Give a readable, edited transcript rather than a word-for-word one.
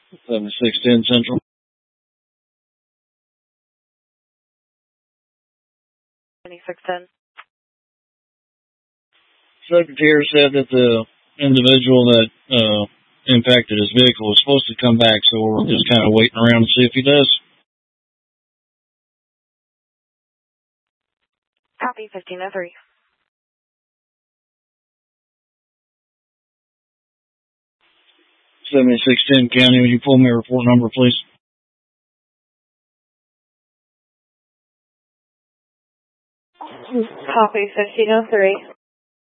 7610 Central. 7610. Secretary said that the individual that impacted his vehicle was supposed to come back, so we're just kind of waiting around to see if he does. Copy 1503. 7610 County, would you pull me a report number, please? Copy 1503.